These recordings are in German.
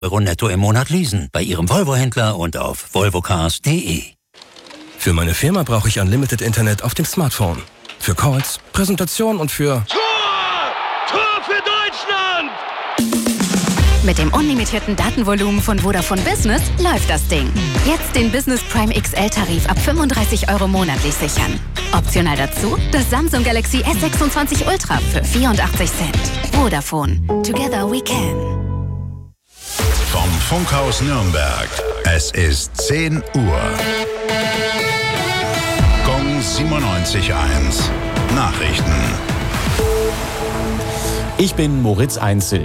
Euro netto im Monat leasen. Bei Ihrem Volvo-Händler und auf volvocars.de. Für meine Firma brauche ich Unlimited Internet auf dem Smartphone. Für Calls, Präsentation und für... Tor für Deutschland! Mit dem unlimitierten Datenvolumen von Vodafone Business läuft das Ding. Jetzt den Business Prime XL-Tarif ab 35 € monatlich sichern. Optional dazu das Samsung Galaxy S26 Ultra für 84 Cent. Vodafone. Together we can. Vom Funkhaus Nürnberg. Es ist 10 Uhr. Gong 97.1. Nachrichten. Ich bin Moritz Einzel.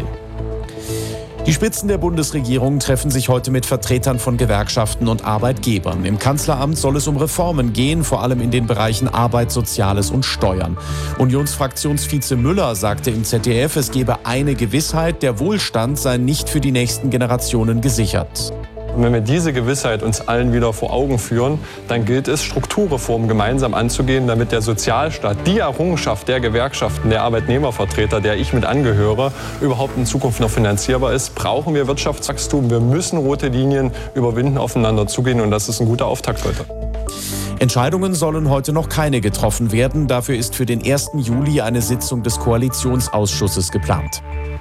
Die Spitzen der Bundesregierung treffen sich heute mit Vertretern von Gewerkschaften und Arbeitgebern. Im Kanzleramt soll es um Reformen gehen, vor allem in den Bereichen Arbeit, Soziales und Steuern. Unionsfraktionsvize Müller sagte im ZDF, es gebe eine Gewissheit, der Wohlstand sei nicht für die nächsten Generationen gesichert. Und wenn wir diese Gewissheit uns allen wieder vor Augen führen, dann gilt es, Strukturreformen gemeinsam anzugehen, damit der Sozialstaat, die Errungenschaft der Gewerkschaften, der Arbeitnehmervertreter, der ich mit angehöre, überhaupt in Zukunft noch finanzierbar ist. Brauchen wir Wirtschaftswachstum. Wir müssen rote Linien überwinden, aufeinander zugehen und das ist ein guter Auftakt heute. Entscheidungen sollen heute noch keine getroffen werden. Dafür ist für den 1. Juli eine Sitzung des Koalitionsausschusses geplant.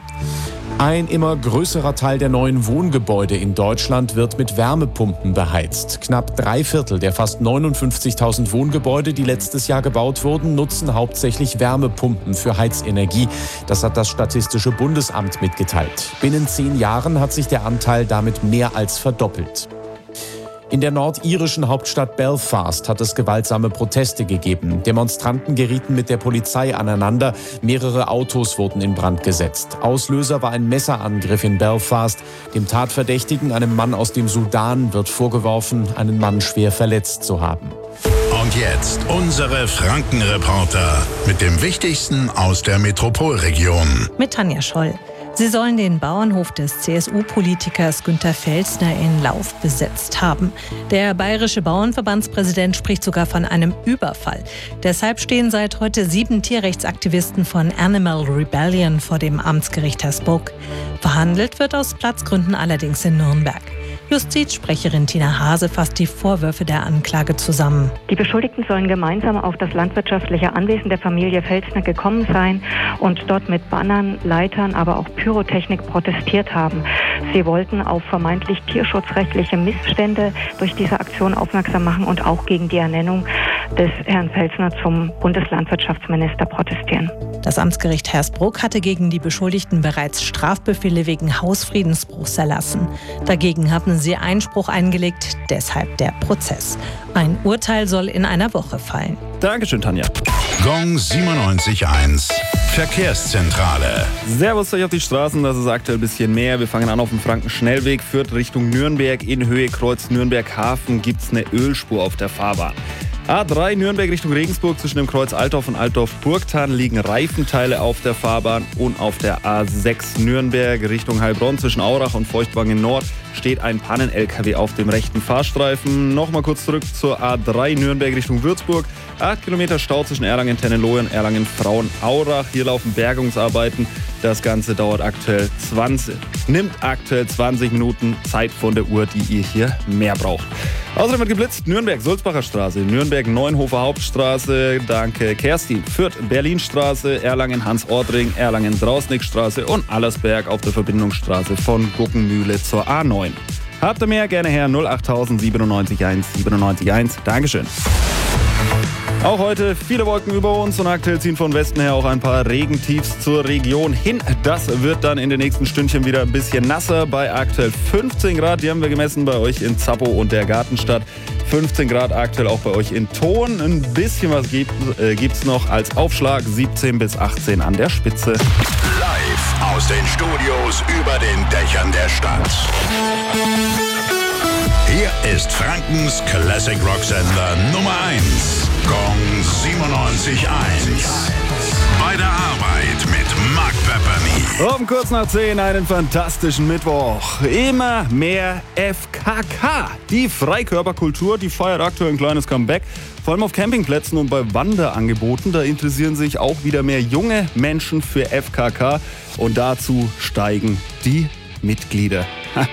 Ein immer größerer Teil der neuen Wohngebäude in Deutschland wird mit Wärmepumpen beheizt. Knapp 3/4 der fast 59.000 Wohngebäude, die letztes Jahr gebaut wurden, nutzen hauptsächlich Wärmepumpen für Heizenergie. Das hat das Statistische Bundesamt mitgeteilt. Binnen 10 Jahren hat sich der Anteil damit mehr als verdoppelt. In der nordirischen Hauptstadt Belfast hat es gewaltsame Proteste gegeben. Demonstranten gerieten mit der Polizei aneinander. Mehrere Autos wurden in Brand gesetzt. Auslöser war ein Messerangriff in Belfast. Dem Tatverdächtigen, einem Mann aus dem Sudan, wird vorgeworfen, einen Mann schwer verletzt zu haben. Und jetzt unsere Franken-Reporter mit dem Wichtigsten aus der Metropolregion. Mit Tanja Scholl. Sie sollen den Bauernhof des CSU-Politikers Günter Pfälzner in Lauf besetzt haben. Der bayerische Bauernverbandspräsident spricht sogar von einem Überfall. Deshalb stehen seit heute 7 Tierrechtsaktivisten von Animal Rebellion vor dem Amtsgericht Hersbruck. Verhandelt wird aus Platzgründen allerdings in Nürnberg. Justizsprecherin Tina Hase fasst die Vorwürfe der Anklage zusammen. Die Beschuldigten sollen gemeinsam auf das landwirtschaftliche Anwesen der Familie Pfälzner gekommen sein und dort mit Bannern, Leitern, aber auch Pyrotechnik protestiert haben. Sie wollten auf vermeintlich tierschutzrechtliche Missstände durch diese Aktion aufmerksam machen und auch gegen die Ernennung des Herrn Pfälzner zum Bundeslandwirtschaftsminister protestieren. Das Amtsgericht Hersbruck hatte gegen die Beschuldigten bereits Strafbefehle wegen Hausfriedensbruchs erlassen. Dagegen hatten sie Einspruch eingelegt, deshalb der Prozess. Ein Urteil soll in einer Woche fallen. Dankeschön, Tanja. Gong 97.1. Verkehrszentrale. Servus euch auf die Straßen, das ist aktuell ein bisschen mehr. Wir fangen an auf dem Frankenschnellweg, führt Richtung Nürnberg. In Höhe Kreuz Nürnberg-Hafen gibt es eine Ölspur auf der Fahrbahn. A3 Nürnberg Richtung Regensburg, zwischen dem Kreuz Altdorf und Altdorf-Burgthann liegen Reifenteile auf der Fahrbahn. Und auf der A6 Nürnberg Richtung Heilbronn zwischen Aurach und Feuchtwangen Nord steht ein Pannen-LKW auf dem rechten Fahrstreifen. Nochmal kurz zurück zur A3 Nürnberg Richtung Würzburg. 8 Kilometer Stau zwischen Erlangen-Tennenlohe und Erlangen-Frauen-Aurach. Hier laufen Bergungsarbeiten. Das Ganze nimmt aktuell 20 Minuten Zeit von der Uhr, die ihr hier mehr braucht. Außerdem wird geblitzt Nürnberg-Sulzbacher Straße, Nürnberg-Neuenhofer Hauptstraße, danke Kerstin, Fürth, Berlinstraße, Erlangen-Hans-Ort-Ring, Erlangen-Drausnickstraße und Allersberg auf der Verbindungsstraße von Guckenmühle zur A9. Habt ihr mehr? Gerne her 08000 97 1 97 1. Dankeschön. Auch heute viele Wolken über uns und aktuell ziehen von Westen her auch ein paar Regentiefs zur Region hin. Das wird dann in den nächsten Stündchen wieder ein bisschen nasser bei aktuell 15 Grad. Die haben wir gemessen bei euch in Zappo und der Gartenstadt. 15 Grad aktuell auch bei euch in Thon. Ein bisschen was gibt's noch als Aufschlag. 17 bis 18 an der Spitze. Live aus den Studios über den Dächern der Stadt. Hier ist Frankens Classic Rock Sender Nummer 1. Gong 97.1. Bei der Arbeit mit Mark Pepperny. Um kurz nach 10 einen fantastischen Mittwoch. Immer mehr FKK. Die Freikörperkultur, die feiert aktuell ein kleines Comeback. Vor allem auf Campingplätzen und bei Wanderangeboten. Da interessieren sich auch wieder mehr junge Menschen für FKK. Und dazu steigen die Mitglieder.